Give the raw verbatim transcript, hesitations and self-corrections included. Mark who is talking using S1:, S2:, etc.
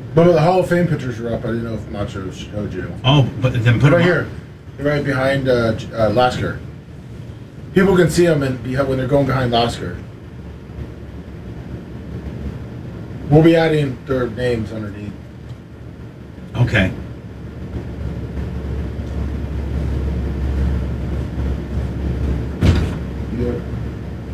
S1: But the Hall of Fame pictures are up. I didn't know if Macho showed you.
S2: Oh, but then put
S1: Right
S2: them
S1: here, right behind uh, uh, Lasker. People can see them and when they're going behind Lasker. We'll be adding their names underneath.
S2: Okay.